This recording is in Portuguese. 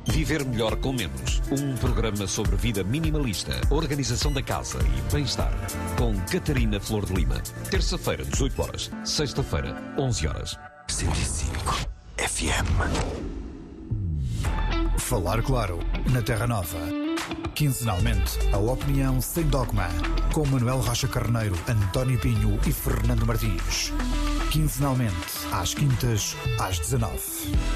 Viver melhor com menos. Um programa sobre vida minimalista, organização da casa e bem-estar. Com Catarina Flor de Lima. Terça-feira, 18 horas. Sexta-feira, 11 horas. 105 FM. Falar Claro, na Terra Nova. Quinzenalmente, a opinião sem dogma. Com Manuel Rocha Carneiro, António Pinho e Fernando Martins. Quinzenalmente, às quintas, às 19.